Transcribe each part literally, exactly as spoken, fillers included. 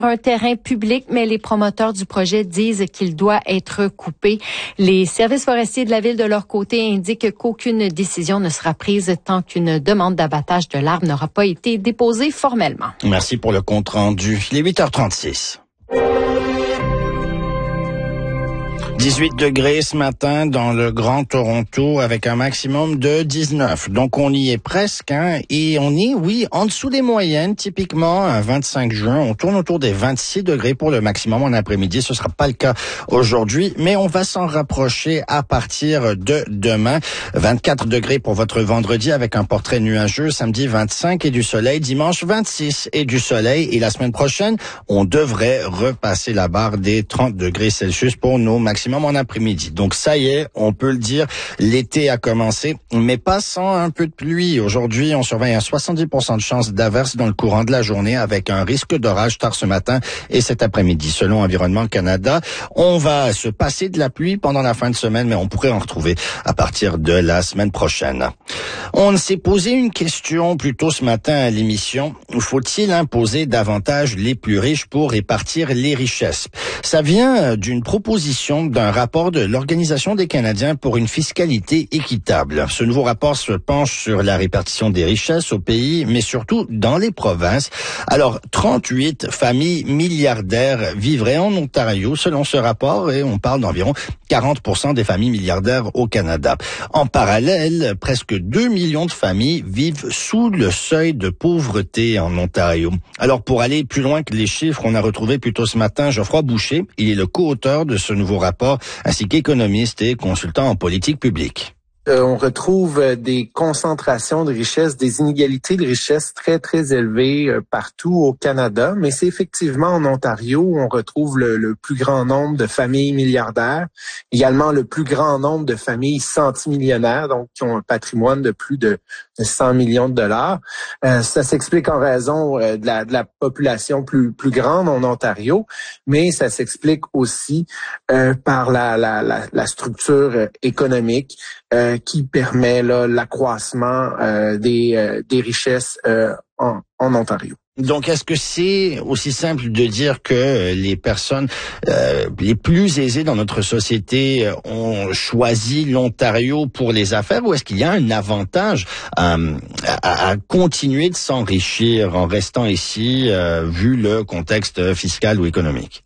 un terrain public, mais les promoteurs du projet disent qu'il doit être coupé. Les services forestiers de la ville, de leur côté, indiquent qu'aucune décision ne sera prise tant qu'une demande d'abattage de l'arbre n'aura pas été déposée formellement. Merci pour le compte rendu. Il est huit heures trente-six. dix-huit degrés ce matin dans le Grand Toronto avec un maximum de dix-neuf. Donc on y est presque, hein, et on est, oui, en dessous des moyennes. Typiquement, un vingt-cinq juin, on tourne autour des vingt-six degrés pour le maximum en après-midi. Ce sera pas le cas aujourd'hui, mais on va s'en rapprocher à partir de demain. vingt-quatre degrés pour votre vendredi avec un portrait nuageux. Samedi, vingt-cinq et du soleil. Dimanche, vingt-six et du soleil. Et la semaine prochaine, on devrait repasser la barre des trente degrés Celsius pour nos maximums en après-midi. Donc ça y est, on peut le dire, l'été a commencé, mais pas sans un peu de pluie. Aujourd'hui, on surveille un soixante-dix pour cent de chance d'averse dans le courant de la journée avec un risque d'orage tard ce matin et cet après-midi. Selon Environnement Canada, on va se passer de la pluie pendant la fin de semaine, mais on pourrait en retrouver à partir de la semaine prochaine. On s'est posé une question plus tôt ce matin à l'émission. Faut-il imposer davantage les plus riches pour répartir les richesses? Ça vient d'une proposition d'un rapport de l'Organisation des Canadiens pour une fiscalité équitable. Ce nouveau rapport se penche sur la répartition des richesses au pays, mais surtout dans les provinces. Alors, trente-huit familles milliardaires vivraient en Ontario, selon ce rapport, et on parle d'environ quarante pour cent des familles milliardaires au Canada. En parallèle, presque deux millions de familles vivent sous le seuil de pauvreté en Ontario. Alors, pour aller plus loin que les chiffres, on a retrouvé plus tôt ce matin Geoffroy Boucher. Il est le co-auteur de ce nouveau rapport, ainsi qu'économiste et consultant en politique publique. Euh, on retrouve euh, des concentrations de richesses, des inégalités de richesses très, très élevées euh, partout au Canada. Mais c'est effectivement en Ontario où on retrouve le, le plus grand nombre de familles milliardaires, également le plus grand nombre de familles centimillionnaires, donc qui ont un patrimoine de plus de, de cent millions de dollars. Euh, ça s'explique en raison euh, de, la, de la population plus, plus grande en Ontario, mais ça s'explique aussi euh, par la, la, la, la structure euh, économique euh, qui permet là, l'accroissement euh, des, euh, des richesses euh, en, en Ontario. Donc, est-ce que c'est aussi simple de dire que les personnes euh, les plus aisées dans notre société ont choisi l'Ontario pour les affaires, ou est-ce qu'il y a un avantage euh, à, à continuer de s'enrichir en restant ici, euh, vu le contexte fiscal ou économique?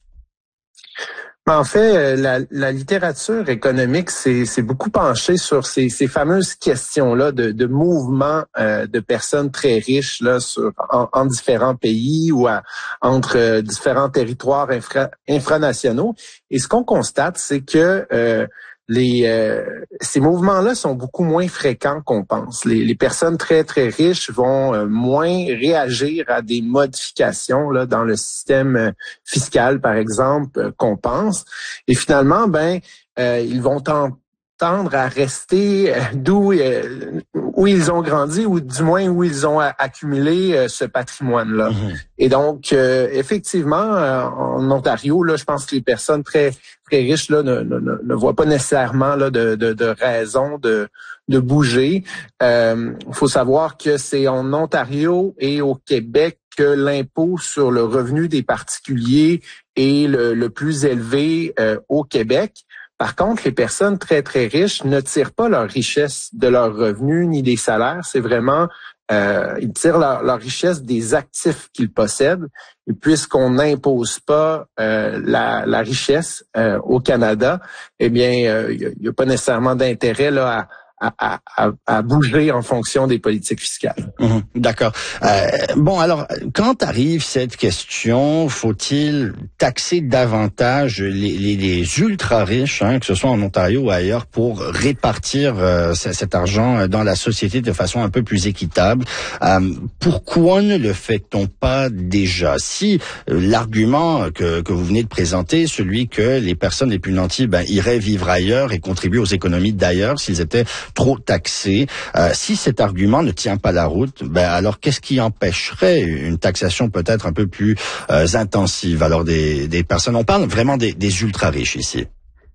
En fait, la, la littérature économique s'est beaucoup penchée sur ces, ces fameuses questions-là de, de mouvement euh, de personnes très riches là sur en, en différents pays ou à, entre euh, différents territoires infra, infranationaux. Et ce qu'on constate, c'est que euh, les euh, ces mouvements-là sont beaucoup moins fréquents qu'on pense. Les, les personnes très très riches vont euh, moins réagir à des modifications là dans le système euh, fiscal, par exemple, euh, qu'on pense. Et finalement, ben euh, ils vont tenter tendre à rester euh, d'où euh, où ils ont grandi ou du moins où ils ont a, accumulé euh, ce patrimoine-là. Mmh. Et donc, euh, effectivement, euh, en Ontario, là, je pense que les personnes très très riches là ne, ne, ne voient pas nécessairement là de, de, de raison de de bouger. Il euh, faut savoir que c'est en Ontario et au Québec que l'impôt sur le revenu des particuliers est le, le plus élevé euh, au Québec. Par contre, les personnes très, très riches ne tirent pas leur richesse de leurs revenus ni des salaires. C'est vraiment, euh, ils tirent leur, leur richesse des actifs qu'ils possèdent. Et puisqu'on n'impose pas euh, la, la richesse euh, au Canada, eh bien, il euh, n'y a, a pas nécessairement d'intérêt là à À, à, à bouger en fonction des politiques fiscales. Mmh, d'accord. Euh, bon, alors, quand arrive cette question, faut-il taxer davantage les, les, les ultra-riches, hein, que ce soit en Ontario ou ailleurs, pour répartir euh, cet argent dans la société de façon un peu plus équitable? Euh, pourquoi ne le fait-on pas déjà? Si euh, l'argument que, que vous venez de présenter, celui que les personnes les plus nantis ben, iraient vivre ailleurs et contribuer aux économies d'ailleurs s'ils étaient trop taxés. Euh, si cet argument ne tient pas la route, ben alors qu'est-ce qui empêcherait une taxation peut-être un peu plus euh, intensive alors des, des personnes? On parle vraiment des, des ultra riches ici.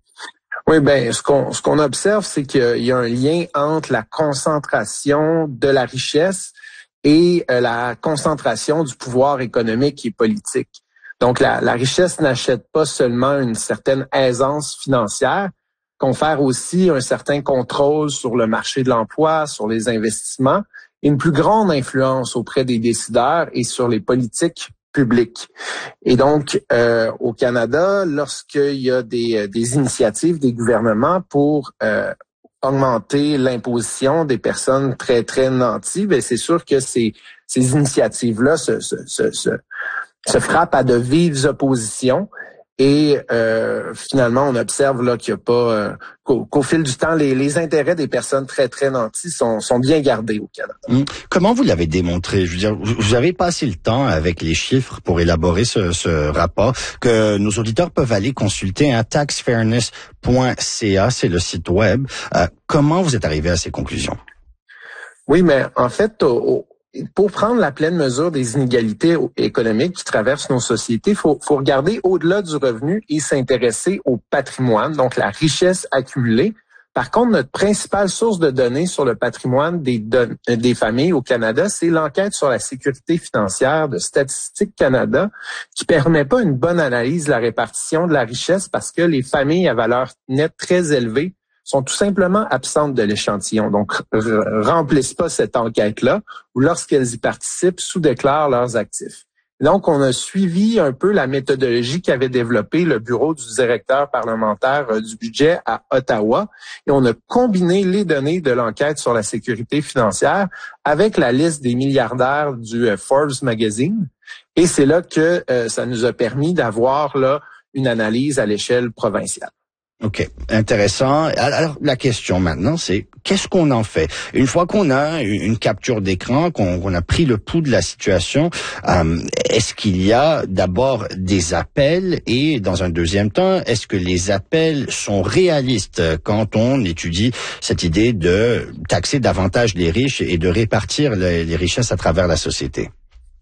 Oui, ben ce qu'on ce qu'on observe, c'est qu'il y a un lien entre la concentration de la richesse et euh, la concentration du pouvoir économique et politique. Donc, la, la richesse n'achète pas seulement une certaine aisance financière, confère aussi un certain contrôle sur le marché de l'emploi, sur les investissements, et une plus grande influence auprès des décideurs et sur les politiques publiques. Et donc, euh, au Canada, lorsqu'il y a des, des initiatives des gouvernements pour euh, augmenter l'imposition des personnes très, très nanties, bien, c'est sûr que ces, ces initiatives-là se, se, se, se, se frappent à de vives oppositions. Et euh, finalement, on observe là qu'il n'y a pas euh, qu'au, qu'au fil du temps, les, les intérêts des personnes très très nanties sont, sont bien gardés au Canada. Mmh. Comment vous l'avez démontré? Je veux dire, vous avez passé le temps avec les chiffres pour élaborer ce, ce rapport que nos auditeurs peuvent aller consulter. Hein, tax fairness point c a, c'est le site web. Euh, comment vous êtes arrivé à ces conclusions? Oui, mais en fait, au, au pour prendre la pleine mesure des inégalités économiques qui traversent nos sociétés, il faut, faut regarder au-delà du revenu et s'intéresser au patrimoine, donc la richesse accumulée. Par contre, notre principale source de données sur le patrimoine des, don- des familles au Canada, c'est l'enquête sur la sécurité financière de Statistique Canada, qui permet pas une bonne analyse de la répartition de la richesse parce que les familles à valeur nette très élevée sont tout simplement absentes de l'échantillon. Donc, r- remplissent pas cette enquête-là ou lorsqu'elles y participent, sous-déclarent leurs actifs. Donc, on a suivi un peu la méthodologie qu'avait développée le bureau du directeur parlementaire euh, du budget à Ottawa et on a combiné les données de l'enquête sur la sécurité financière avec la liste des milliardaires du euh, Forbes Magazine. Et c'est là que euh, ça nous a permis d'avoir là une analyse à l'échelle provinciale. OK, intéressant. Alors, la question maintenant, c'est qu'est-ce qu'on en fait? Une fois qu'on a une capture d'écran, qu'on, qu'on a pris le pouls de la situation, euh, est-ce qu'il y a d'abord des appels et, dans un deuxième temps, est-ce que les appels sont réalistes quand on étudie cette idée de taxer davantage les riches et de répartir les, les richesses à travers la société?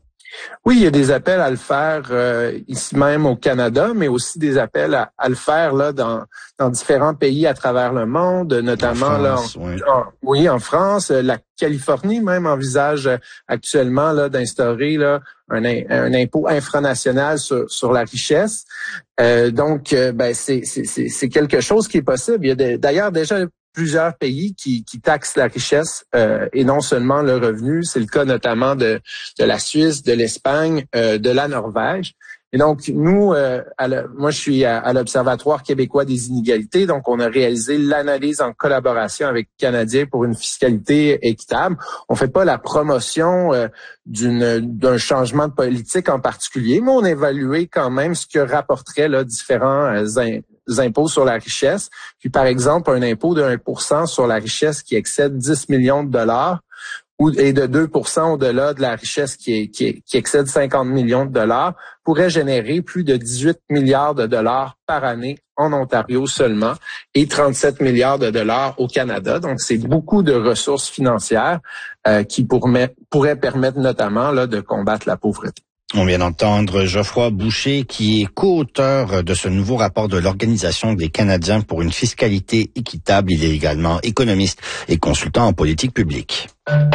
Oui, il y a des appels à le faire euh, ici même au Canada, mais aussi des appels à, à le faire là dans, dans différents pays à travers le monde, notamment en France, là, en, oui. En, oui, en France, la Californie même envisage actuellement là d'instaurer là un, un impôt infranational sur, sur la richesse. Euh, donc, euh, ben c'est, c'est, c'est quelque chose qui est possible. Il y a de, d'ailleurs déjà plusieurs pays qui, qui taxent la richesse euh, et non seulement le revenu. C'est le cas notamment de, de la Suisse, de l'Espagne, euh, de la Norvège. Et donc, nous, euh, à le, moi, je suis à, à l'Observatoire québécois des inégalités. Donc, on a réalisé l'analyse en collaboration avec Canadiens pour une fiscalité équitable. On fait pas la promotion euh, d'une d'un changement de politique en particulier, mais on a évalué quand même ce que rapporteraient là, différents euh, in, impôts sur la richesse. Puis, par exemple, un impôt de un pour cent sur la richesse qui excède dix millions de dollars ou et de deux pour cent au-delà de la richesse qui, est, qui, est, qui excède cinquante millions de dollars, pourrait générer plus de dix-huit milliards de dollars par année en Ontario seulement et trente-sept milliards de dollars au Canada. Donc, c'est beaucoup de ressources financières euh, qui pourraient, pourraient permettre notamment là, de combattre la pauvreté. On vient d'entendre Geoffroy Boucher, qui est co-auteur de ce nouveau rapport de l'Organisation des Canadiens pour une fiscalité équitable. Il est également économiste et consultant en politique publique.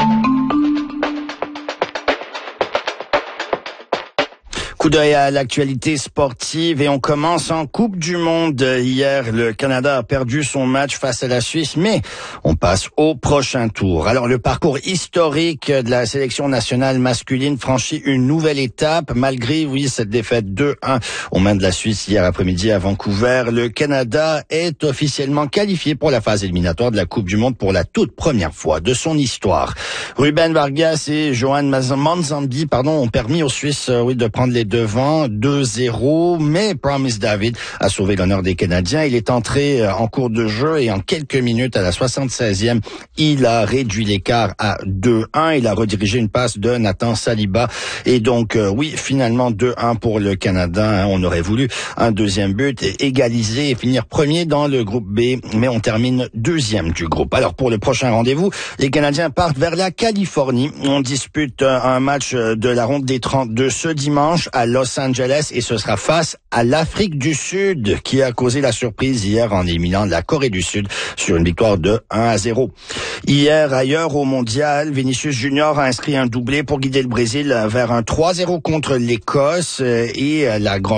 Coup d'œil à l'actualité sportive et on commence en Coupe du Monde. Hier, le Canada a perdu son match face à la Suisse, mais on passe au prochain tour. Alors, le parcours historique de la sélection nationale masculine franchit une nouvelle étape, malgré, oui, cette défaite deux un aux mains de la Suisse hier après-midi à Vancouver. Le Canada est officiellement qualifié pour la phase éliminatoire de la Coupe du Monde pour la toute première fois de son histoire. Ruben Vargas et Johan Manzambi, pardon, ont permis aux Suisses, oui, de prendre les devant deux zéro, mais Promise David a sauvé l'honneur des Canadiens. Il est entré en cours de jeu et en quelques minutes, à la soixante-seizième, il a réduit l'écart à deux un. Il a redirigé une passe de Nathan Saliba. Et donc, euh, oui, finalement deux un pour le Canada. Hein. On aurait voulu un deuxième but, et égaliser et finir premier dans le groupe B, mais on termine deuxième du groupe. Alors, pour le prochain rendez-vous, les Canadiens partent vers la Californie. On dispute un match de la ronde des trente-deux ce dimanche à à Los Angeles et ce sera face à l'Afrique du Sud qui a causé la surprise hier en éliminant la Corée du Sud sur une victoire de un à zéro. Hier, ailleurs au mondial, Vinicius Junior a inscrit un doublé pour guider le Brésil vers un trois zéro contre l'Écosse et la grande